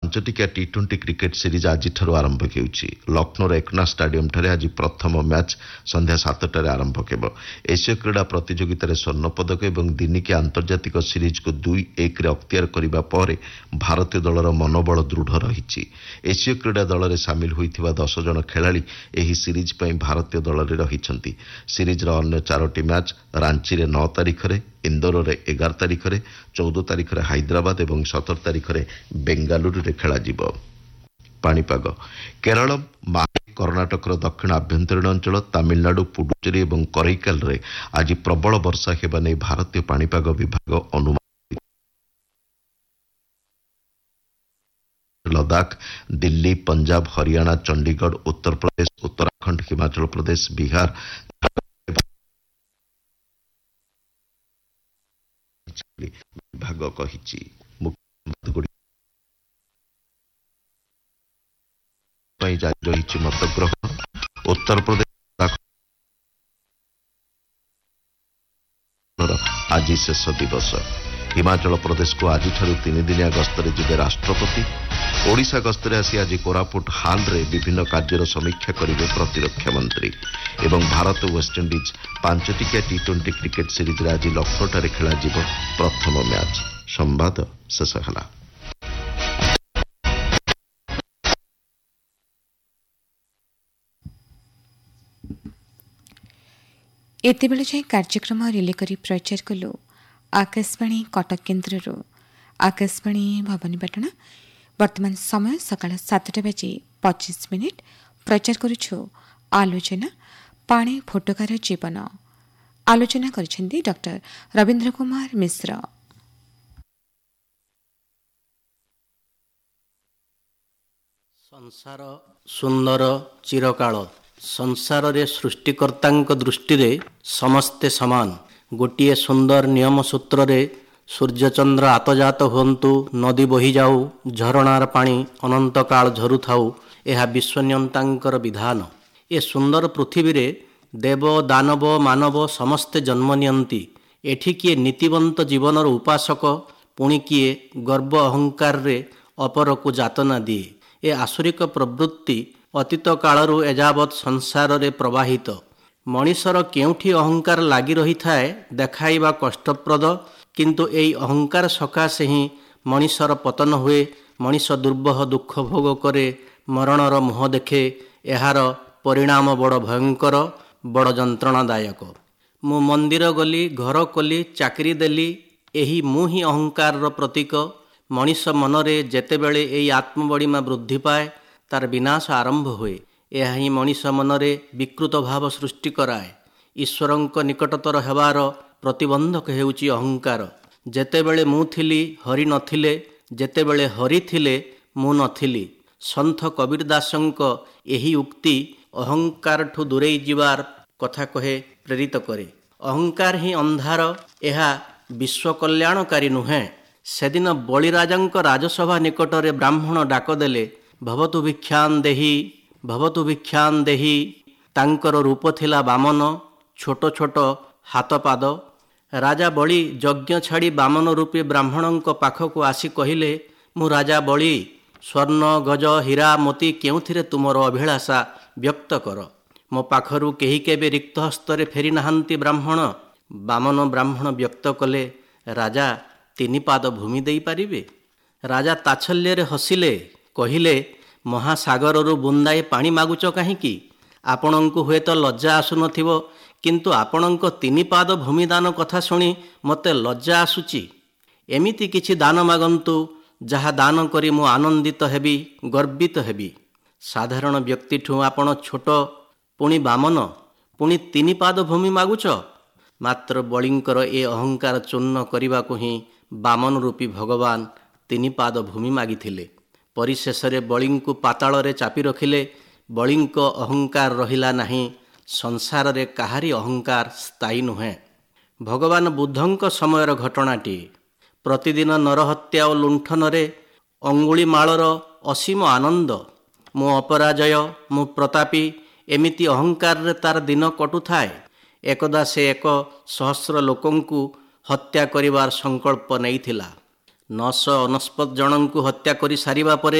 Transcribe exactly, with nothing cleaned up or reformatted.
ପାଞ୍ଚଟିକିଆ T twenty cricket series ଆଜିଠାରୁ ଆରମ୍ଭ ହେଉଛି। ଲକ୍ଷ୍ନୌର ଏକନା ଷ୍ଟାଡିୟମ୍ଠାରେ ଆଜି ପ୍ରଥମ ମ୍ୟାଚ୍ ସନ୍ଧ୍ୟା ସାତଟାରେ ଆରମ୍ଭ ହେବ। ଏସୀୟ କ୍ରୀଡ଼ା ପ୍ରତିଯୋଗିତାରେ ସ୍ୱର୍ଣ୍ଣପଦକ ଏବଂ ଦିନିକିଆ ଆନ୍ତର୍ଜାତିକ ସିରିଜ୍କୁ ଦୁଇ ଏକରେ ଅକ୍ତିଆର କରିବା ପରେ ଭାରତୀୟ ଦଳର ମନୋବଳ ଦୃଢ଼ ରହିଛି। ଏସୀୟ କ୍ରୀଡ଼ା ଦଳରେ ସାମିଲ ହୋଇଥିବା ଦଶ ଜଣ ଖେଳାଳି ଏହି ସିରିଜ୍ ପାଇଁ ଭାରତୀୟ ଦଳରେ ରହିଛନ୍ତି। ସିରିଜ୍ର ଅନ୍ୟ ଚାରୋଟି ମ୍ୟାଚ୍ ରାଞ୍ଚିରେ ନଅ ତାରିଖରେ, ଇନ୍ଦୋରରେ ଏଗାର ତାରିଖରେ, ଚଉଦ ତାରିଖରେ ହାଇଦ୍ରାବାଦ ଏବଂ ସତର ତାରିଖରେ ବେଙ୍ଗାଲୁରୁରେ ଖେଳାଯିବ। ପାଣିପାଗ। କେରଳ, ମାହେ, କର୍ଣ୍ଣାଟକର ଦକ୍ଷିଣ ଆଭ୍ୟନ୍ତରୀଣ ଅଞ୍ଚଳ, ତାମିଲନାଡୁ, ପୁଡୁଚେରୀ ଏବଂ କରେଇକାଲରେ ଆଜି ପ୍ରବଳ ବର୍ଷା ହେବା ନେଇ ଭାରତୀୟ ପାଣିପାଗ ବିଭାଗ ଅନୁମାନ। ଲଦାଖ, ଦିଲ୍ଲୀ, ପଞ୍ଜାବ, ହରିୟାଣା, ଚଣ୍ଡିଗଡ଼, ଉତ୍ତରପ୍ରଦେଶ, ଉତ୍ତରାଖଣ୍ଡ, ହିମାଚଳ ପ୍ରଦେଶ, ବିହାର ବିଭାଗ କହିଛି। ପାଇଁ ଜାରି ରହିଛି ମତଗ୍ରହଣ। ଉତ୍ତରପ୍ରଦେଶ ଆଜି ଶେଷ ଦିବସ। ହିମାଚଳ ପ୍ରଦେଶକୁ ଆଜିଠାରୁ ତିନିଦିନିଆ ଗସ୍ତରେ ଯିବେ ରାଷ୍ଟ୍ରପତି। ଓଡ଼ିଶା ଗସ୍ତରେ ଆସି ଆଜି କୋରାପୁଟ ହାଲ୍ରେ ବିଭିନ୍ନ କାର୍ଯ୍ୟର ସମୀକ୍ଷା କରିବେ ପ୍ରତିରକ୍ଷା ମନ୍ତ୍ରୀ। ଏବଂ Bharat West Indies ପାଞ୍ଚଟିକିଆ T twenty cricket ସିରିଜ୍ରେ ଆଜି ଲକ୍ଷ୍ନୌଠାରେ ଖେଳାଯିବ ପ୍ରଥମ ମ୍ୟାଚ୍। ସମ୍ବାଦ ଶେଷ ହେଲା। ଏତେବେଳେ ଯାଏ କାର୍ଯ୍ୟକ୍ରମ ରିଲେ କରି ପ୍ରଚାର କଲୁ ଆକାଶବାଣୀ କଟକ କେନ୍ଦ୍ରରୁ। ଆକାଶବାଣୀ ଭବାନୀପାଟଣା। ବର୍ତ୍ତମାନ ସମୟ ସକାଳ ସାତଟା ବାଜି ପଚିଶ ମିନିଟ୍। ପ୍ରଚାର କରୁଛୁ ଆଲୋଚନା ପାଣି ଫୋଟକାର ଜୀବନ। ଆଲୋଚନା କରିଛନ୍ତି ଡକ୍ଟର ରବୀନ୍ଦ୍ର କୁମାର ମିଶ୍ର। ସଂସାର ସୁନ୍ଦର ଚିରକାଳ। ସଂସାରରେ ସୃଷ୍ଟିକର୍ତ୍ତାଙ୍କ ଦୃଷ୍ଟିରେ ସମସ୍ତେ ସମାନ। ଗୋଟିଏ ସୁନ୍ଦର ନିୟମ ସୂତ୍ରରେ ସୂର୍ଯ୍ୟଚନ୍ଦ୍ର ଆତଜାତ ହୁଅନ୍ତୁ, ନଦୀ ବହିଯାଉ, ଝରଣାର ପାଣି ଅନନ୍ତକାଳ ଝରୁଥାଉ, ଏହା ବିଶ୍ୱନିୟନ୍ତାଙ୍କର ବିଧାନ। ଏ ସୁନ୍ଦର ପୃଥିବୀରେ ଦେବ, ଦାନବ, ମାନବ ସମସ୍ତେ ଜନ୍ମ ନିଅନ୍ତି। ଏଠି କିଏ ନୀତିବନ୍ତ ଜୀବନର ଉପାସକ, ପୁଣି କିଏ ଗର୍ବ ଅହଙ୍କାରରେ ଅପରକୁ ଯାତନା ଦିଏ। ଏ ଆସୁରିକ ପ୍ରବୃତ୍ତି ଅତୀତ କାଳରୁ ଏଯାବତ୍ ସଂସାରରେ ପ୍ରବାହିତ। ମଣିଷର କେଉଁଠି ଅହଙ୍କାର ଲାଗି ରହିଥାଏ ଦେଖାଇବା କଷ୍ଟପ୍ରଦ, କିନ୍ତୁ ଏହି ଅହଙ୍କାର ସକାଶେ ହିଁ ମଣିଷର ପତନ ହୁଏ। ମଣିଷ ଦୁର୍ବହ ଦୁଃଖ ଭୋଗ କରେ, ମରଣର ମୁହଁ ଦେଖେ। ଏହାର ପରିଣାମ ବଡ଼ ଭୟଙ୍କର, ବଡ଼ ଯନ୍ତ୍ରଣାଦାୟକ। ମୁଁ ମନ୍ଦିର ଗଲି, ଘର କଲି, ଚାକିରି ଦେଲି, ଏହି ମୁଁ ହିଁ ଅହଙ୍କାରର ପ୍ରତୀକ। ମଣିଷ ମନରେ ଯେତେବେଳେ ଏହି ଆତ୍ମବଡ଼ିମା ବୃଦ୍ଧି ପାଏ, ତାର ବିନାଶ ଆରମ୍ଭ ହୁଏ। ଏହା ହିଁ ମଣିଷ ମନରେ ବିକୃତ ଭାବ ସୃଷ୍ଟି କରାଏ। ଈଶ୍ୱରଙ୍କ ନିକଟତର ହେବାର ପ୍ରତିବନ୍ଧକ ହେଉଛି ଅହଙ୍କାର। ଯେତେବେଳେ ମୁଁ ଥିଲି ହରି ନଥିଲେ, ଯେତେବେଳେ ହରି ଥିଲେ ମୁଁ ନଥିଲି। ସନ୍ଥ କବୀର ଦାସଙ୍କ ଏହି ଉକ୍ତି ଅହଙ୍କାରଠୁ ଦୂରେଇ ଯିବାର କଥା କହେ, ପ୍ରେରିତ କରେ। ଅହଙ୍କାର ହିଁ ଅନ୍ଧାର, ଏହା ବିଶ୍ୱ କଲ୍ୟାଣକାରୀ ନୁହେଁ। ସେଦିନ ବଳିରାଜାଙ୍କ ରାଜସଭା ନିକଟରେ ବ୍ରାହ୍ମଣ ଡାକ ଦେଲେ, ଭବତୁ ଭିକ୍ଷାନ୍ ଦେହି, ଭବତୁ ଭିକ୍ଷାନ୍ ଦେହି। ତାଙ୍କର ରୂପ ଥିଲା ବାମନ, ଛୋଟ ଛୋଟ ହାତ ପାଦ। ରାଜା ବଳି ଯଜ୍ଞ ଛାଡ଼ି ବାମନ ରୂପୀ ବ୍ରାହ୍ମଣଙ୍କ ପାଖକୁ ଆସି କହିଲେ, ମୁଁ ରାଜା ବଳି, ସ୍ୱର୍ଣ୍ଣ, ଗଜ, ହୀରା, ମୋତି କେଉଁଥିରେ ତୁମର ଅଭିଳାଷା ବ୍ୟକ୍ତ କର। ମୋ ପାଖରୁ କେହି କେବେ ରିକ୍ତ ହସ୍ତରେ ଫେରି ନାହାନ୍ତି ବ୍ରାହ୍ମଣ। ବାମନ ବ୍ରାହ୍ମଣ ବ୍ୟକ୍ତ କଲେ, ରାଜା ତିନି ପାଦ ଭୂମି ଦେଇପାରିବେ? ରାଜା ତାଚ୍ଛଲ୍ୟରେ ହସିଲେ, କହିଲେ, ମହାସାଗରରୁ ବୁନ୍ଦାଏ ପାଣି ମାଗୁଛ କାହିଁକି? ଆପଣଙ୍କୁ ହୁଏତ ଲଜ୍ଜା ଆସୁନଥିବ, କିନ୍ତୁ ଆପଣଙ୍କ ତିନି ପାଦ ଭୂମିଦାନ କଥା ଶୁଣି ମୋତେ ଲଜ୍ଜା ଆସୁଛି। ଏମିତି କିଛି ଦାନ ମାଗନ୍ତୁ, ଯାହା ଦାନ କରି ମୁଁ ଆନନ୍ଦିତ ହେବି, ଗର୍ବିତ ହେବି। ସାଧାରଣ ବ୍ୟକ୍ତିଠୁ ଆପଣ ଛୋଟ, ପୁଣି ବାମନ, ପୁଣି ତିନି ପାଦ ଭୂମି ମାଗୁଛ। ମାତ୍ର ବଳିଙ୍କର ଏ ଅହଙ୍କାର ଚୂର୍ଣ୍ଣ କରିବାକୁ ହିଁ ବାମନ ରୂପୀ ଭଗବାନ ତିନି ପାଦ ଭୂମି ମାଗିଥିଲେ। ପରିଶେଷରେ ବଳିଙ୍କୁ ପାତାଳରେ ଚାପି ରଖିଲେ। ବଳିଙ୍କ ଅହଙ୍କାର ରହିଲା ନାହିଁ। ସଂସାରରେ କାହାରି ଅହଙ୍କାର ସ୍ଥାୟୀ ନୁହେଁ। ଭଗବାନ ବୁଦ୍ଧଙ୍କ ସମୟର ଘଟଣାଟିଏ। ପ୍ରତିଦିନ ନରହତ୍ୟା ଓ ଲୁଣ୍ଠନରେ ଅଙ୍ଗୁଳିମାଳର ଅସୀମ ଆନନ୍ଦ। ମୁଁ ଅପରାଜୟ, ମୁଁ ପ୍ରତାପୀ, ଏମିତି ଅହଙ୍କାରରେ ତାର ଦିନ କଟୁଥାଏ। ଏକଦା ସେ ଏକ ସହସ୍ର ଲୋକଙ୍କୁ ହତ୍ୟା କରିବାର ସଂକଳ୍ପ ନେଇଥିଲା। ନଅଶହ ଅନେଶ୍ୱତ ଜଣଙ୍କୁ ହତ୍ୟା କରି ସାରିବା ପରେ